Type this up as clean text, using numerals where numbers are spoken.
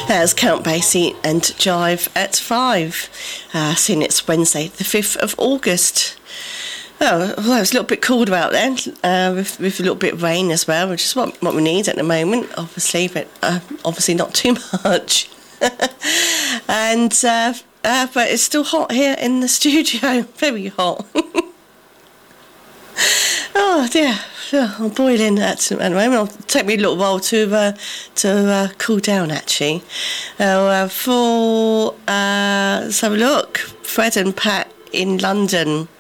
There's Count Basie and Jive at 5. Seeing it's Wednesday, the 5th of August. Well, it was a little bit cold about then, with a little bit of rain as well, which is what we need at the moment, obviously, but obviously not too much. And but it's still hot here in the studio, very hot. Oh dear, I'm boiling at the moment. It'll take me a little while to cool down, actually. Let's have a look. Fred and Pat in London.